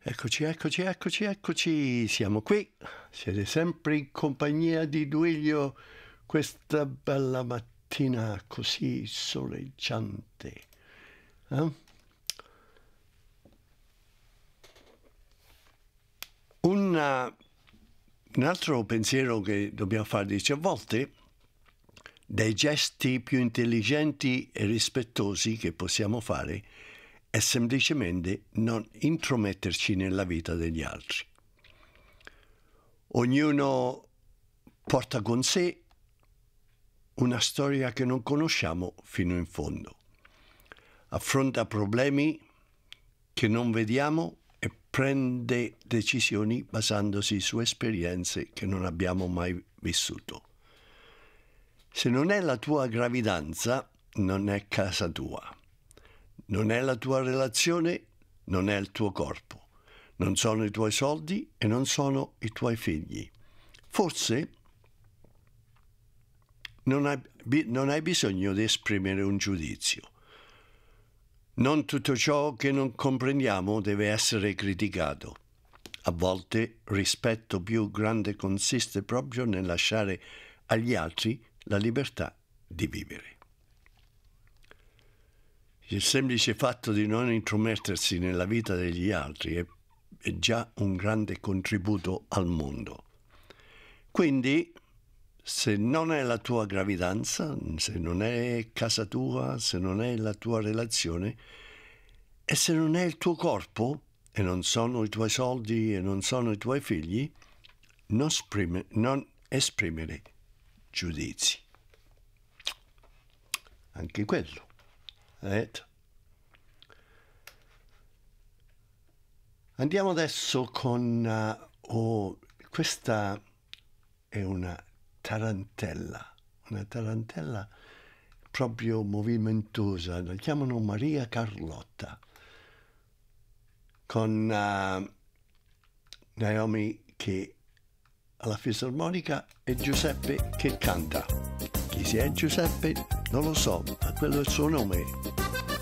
Eccoci, eccoci, eccoci, eccoci, siamo qui, siete sempre in compagnia di Duilio questa bella mattina così soleggiante. Un altro pensiero che dobbiamo farci a volte, dei gesti più intelligenti e rispettosi che possiamo fare, è semplicemente non intrometterci nella vita degli altri. Ognuno porta con sé una storia che non conosciamo fino in fondo. Affronta problemi che non vediamo e prende decisioni basandosi su esperienze che non abbiamo mai vissuto. Se non è la tua gravidanza, non è casa tua. Non è la tua relazione, non è il tuo corpo. Non sono i tuoi soldi e non sono i tuoi figli. Forse non hai bisogno di esprimere un giudizio. Non tutto ciò che non comprendiamo deve essere criticato. A volte rispetto più grande consiste proprio nel lasciare agli altri la libertà di vivere. Il semplice fatto di non intromettersi nella vita degli altri è già un grande contributo al mondo. Quindi, se non è la tua gravidanza, se non è casa tua, se non è la tua relazione, e se non è il tuo corpo, e non sono i tuoi soldi, e non sono i tuoi figli, non esprimere giudizi. Anche quello. Andiamo adesso con questa è una tarantella proprio movimentosa, la chiamano Maria Carlotta, con Naomi che alla fisarmonica e Giuseppe che canta. Chi sia Giuseppe non lo so, ma quello è il suo nome.